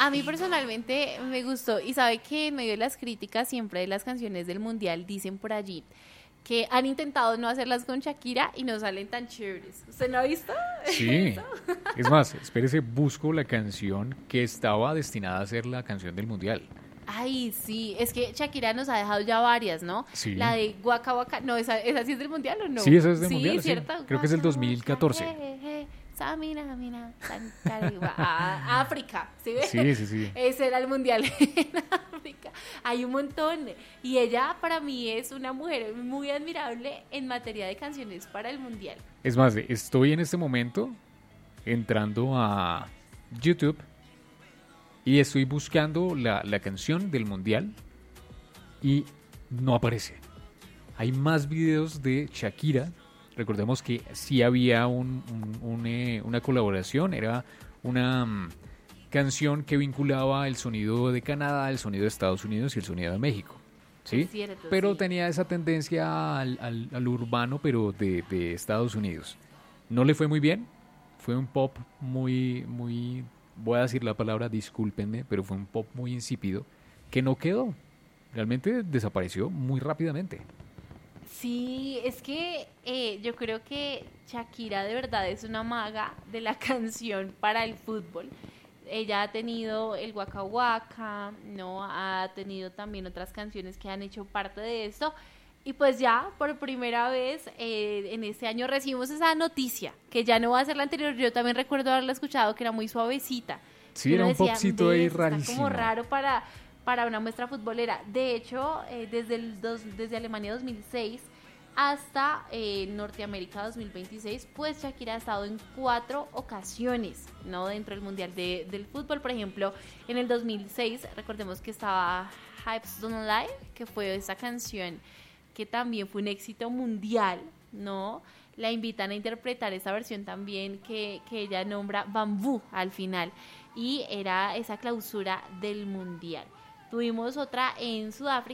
A mí personalmente me gustó y sabe que en medio de las críticas siempre de las canciones del mundial dicen por allí que han intentado no hacerlas con Shakira y no salen tan chéveres. ¿Usted no ha visto Sí, eso? es más, espérese, busco la canción que estaba destinada a ser la canción del mundial. Ay, sí, es que Shakira nos ha dejado ya varias, ¿no? La Sí, de Waka Waka, no, ¿esa sí es del mundial o no? sí, esa es del Sí, mundial, sí. ¿cierto? Creo que es el Waka Waka, 2014. Samina, Mina, San Cariba, África, ¿sí ve? Sí, sí, sí. Ese era el mundial en África. Hay un montón. Y ella para mí es una mujer muy admirable en materia de canciones para el mundial. Es más, estoy en este momento entrando a YouTube y estoy buscando la canción del mundial y no aparece. Hay más videos de Shakira. Recordemos que sí había una colaboración, era una canción que vinculaba el sonido de Canadá, el sonido de Estados Unidos y el sonido de México. Es ¿Sí? cierto, Pero sí. tenía esa tendencia al urbano, pero de Estados Unidos. No le fue muy bien, fue un pop muy, voy a decir la palabra, discúlpenme, pero fue un pop muy insípido que no quedó. Realmente desapareció muy rápidamente. Sí, es que yo creo que Shakira de verdad es una maga de la canción para el fútbol. Ella ha tenido el Waka Waka, ¿no? Ha tenido también otras canciones que han hecho parte de esto. Y pues ya por primera vez en este año recibimos esa noticia, que ya no va a ser la anterior. Yo también recuerdo haberla escuchado, que era muy suavecita. Sí, Y era uno un decía, popcito ahí ves, está como rarísimo. raro para una muestra futbolera. De hecho, desde Alemania 2006 hasta Norteamérica 2026, pues Shakira ha estado en 4 ocasiones, ¿no? Dentro del Mundial del Fútbol. Por ejemplo, en el 2006, recordemos que estaba Hips Don't Lie, que fue esa canción que también fue un éxito mundial, ¿no? La invitan a interpretar esa versión también que ella nombra Bambú al final. Y era esa clausura del Mundial. Tuvimos otra en Sudáfrica